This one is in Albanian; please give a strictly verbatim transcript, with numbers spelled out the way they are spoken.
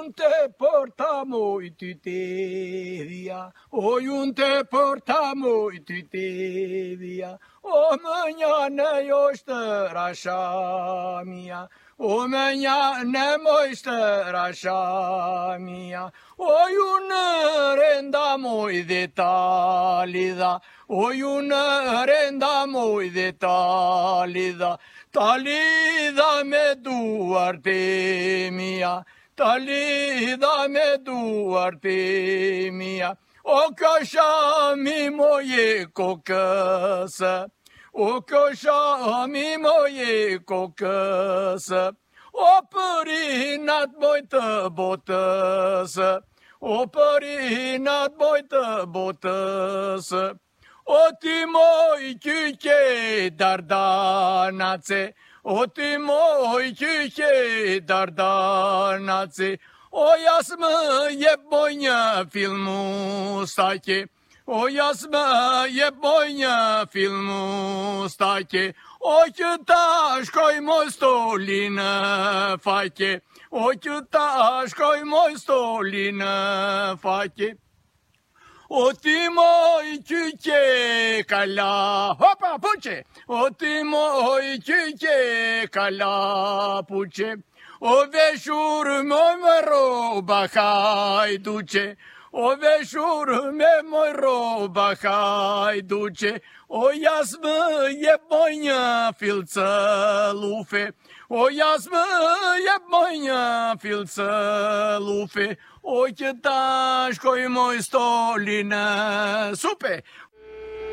un te portamo i te via, oi un te portamo i te via, o mânia ne oștăr așa mia, o mânia ne moștăr așa mia, oi un rendamoi de talida, oi un rendamoi de talida, talida me duarte mia, talida me duarte mia, o cașa mi moje cocăsă, o cașa mi moje cocăsă, o părinat boită botăsă, o părinat boită botăsă, o timoi chiche dardanațe, o timoi chiche dardanațe, o jasmă je bojnja filmu stake, o jasmă je bojnja filmu stake, o ćutaškoj moj stolină fake, o ćutaškoj moj stolină fake. O timoi chiche cala, hopa, puce! O timoi chiche cala, puce! O veșur mă mă roba, hai duce! O veșur me mă roba, hai duce! O jasmă je bojnja filță lufe, o jasmă je bojnja filță lufe, o ćetaškoj moj stolină, supe,